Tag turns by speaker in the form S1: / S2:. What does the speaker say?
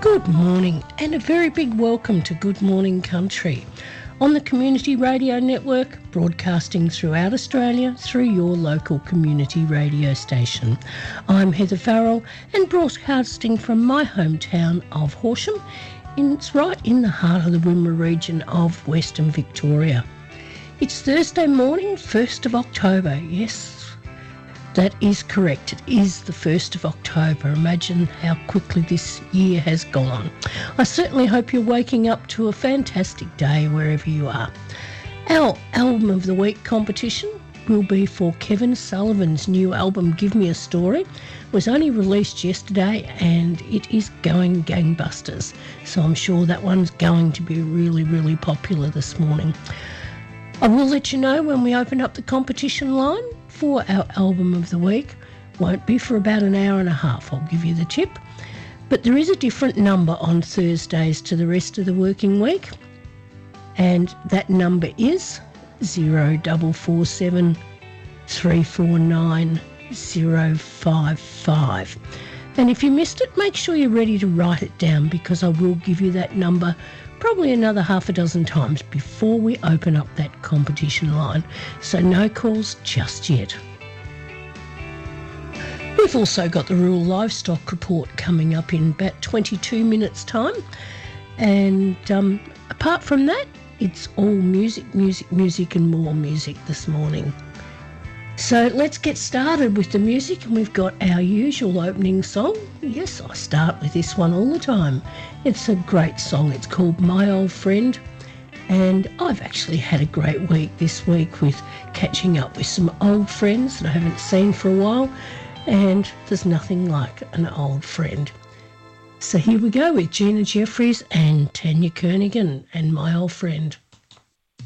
S1: Good morning and a very big welcome to Good Morning Country on the Community Radio Network, broadcasting throughout Australia through your local community radio station. I'm Heather Farrell and broadcasting from my hometown of Horsham. It's right in the heart of the Wimmera region of Western Victoria. It's Thursday morning, 1st of October. Yes, that is correct. It is the 1st of October. Imagine how quickly this year has gone. I certainly hope you're waking up to a fantastic day wherever you are. Our Album of the Week competition will be for Kevin Sullivan's new album, Give Me a Story. It was only released yesterday and it is going gangbusters. So I'm sure that one's going to be really, really popular this morning. I will let you know when we open up the competition line for our Album of the Week. Won't be for about an hour and a half, I'll give you the tip. But there is a different number on Thursdays to the rest of the working week. And that number is 0447 349 055. And if you missed it, make sure you're ready to write it down, because I will give you that number probably another half a dozen times before we open up that competition line. So no calls just yet. We've also got the Rural Livestock Report coming up in about 22 minutes' time. And apart from that, it's all music, music, music and more music this morning. So let's get started with the music, and we've got our usual opening song. Yes, I start with this one all the time. It's a great song. It's called My Old Friend, and I've actually had a great week this week with catching up with some old friends that I haven't seen for a while, and there's nothing like an old friend. So here we go with Gina Jeffries and Tanya Kernaghan and My Old Friend.